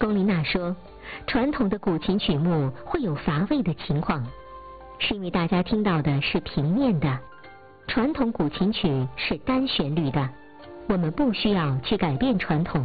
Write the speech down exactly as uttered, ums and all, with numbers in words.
龚琳娜说，传统的古琴曲目会有乏味的情况，是因为大家听到的是平面的，传统古琴曲是单旋律的，我们不需要去改变传统。